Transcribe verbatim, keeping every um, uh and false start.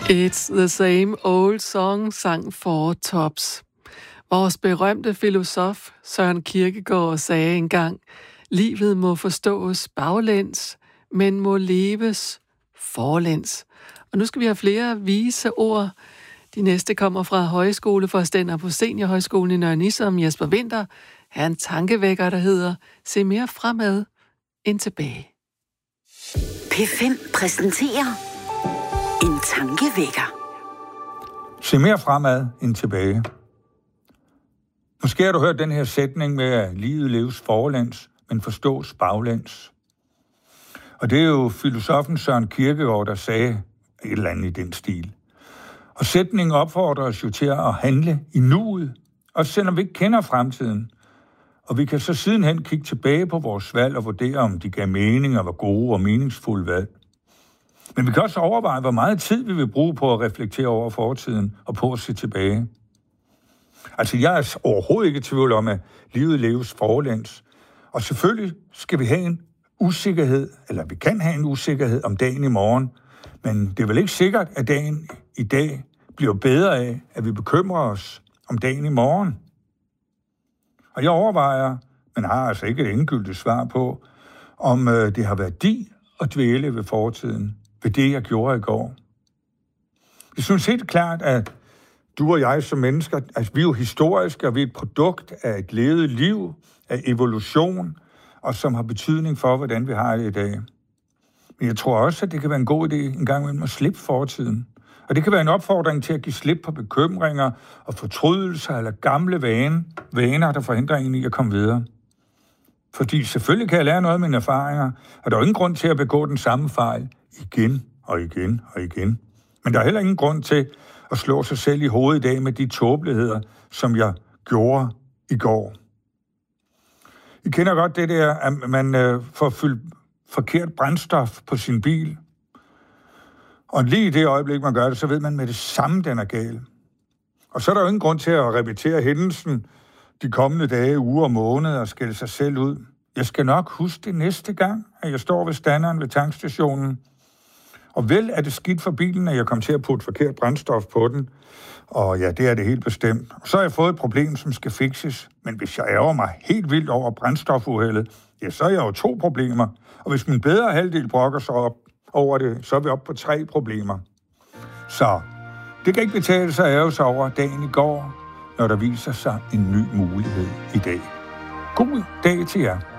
It's the same old song, sang Four Tops. Vores berømte filosof Søren Kierkegaard sagde engang, livet må forstås baglæns, men må leves forlæns. Og nu skal vi have flere vise ord. De næste kommer fra højskoleforstander på Seniorhøjskolen i Nørre Nissum, Jesper Winther. Her er en tankevækker, der hedder, se mere fremad end tilbage. P fem præsenterer en tankevækker. Se mere fremad end tilbage. Måske har du hørt den her sætning med, at livet leves forlæns, men forstås baglæns. Og det er jo filosofen Søren Kierkegaard, der sagde et eller andet i den stil. Og sætningen opfordrer os jo til at handle i nuet, også selvom vi ikke kender fremtiden. Og vi kan så sidenhen kigge tilbage på vores valg og vurdere, om de gav mening og var gode og meningsfulde valg. Men vi kan også overveje, hvor meget tid vi vil bruge på at reflektere over fortiden og på at se tilbage. Altså, jeg er overhovedet ikke i tvivl om, at livet leves forlæns. Og selvfølgelig skal vi have en usikkerhed, eller vi kan have en usikkerhed om dagen i morgen, men det er vel ikke sikkert, at dagen i dag bliver bedre af, at vi bekymrer os om dagen i morgen. Og jeg overvejer, men har altså ikke et endegyldigt svar på, om øh, det har værdi at dvæle ved fortiden, ved det, jeg gjorde i går. Jeg synes helt klart, at du og jeg som mennesker, altså vi er jo historiske, og vi er et produkt af et levet liv, af evolution, og som har betydning for, hvordan vi har det i dag. Men jeg tror også, at det kan være en god idé en gang imellem at slippe fortiden. Og det kan være en opfordring til at give slip på bekymringer og fortrydelser eller gamle vaner, vaner, der forhindrer en i at komme videre. Fordi selvfølgelig kan jeg lære noget af mine erfaringer, og der er jo ingen grund til at begå den samme fejl igen og igen og igen. Men der er heller ingen grund til at slå sig selv i hovedet i dag med de tåbeligheder, som jeg gjorde i går. I kender godt det der, at man øh, får fyldt forkert brændstof på sin bil. Og lige i det øjeblik, man gør det, så ved man med det samme, den er gal. Og så er der jo ingen grund til at repetere hændelsen de kommende dage, uger og måneder og skælde sig selv ud. Jeg skal nok huske det næste gang, at jeg står ved standeren ved tankstationen. Og vel er det skidt for bilen, at jeg kom til at putte forkert brændstof på den. Og ja, det er det helt bestemt. Så har jeg fået et problem, som skal fikses. Men hvis jeg ærger mig helt vildt over brændstofuheldet, ja, så er jeg jo to problemer. Og hvis min bedre halvdel brokker sig op over det, så er vi oppe på tre problemer. Så det kan ikke betale sig at ærge sig over dagen i går, når der viser sig en ny mulighed i dag. God dag til jer.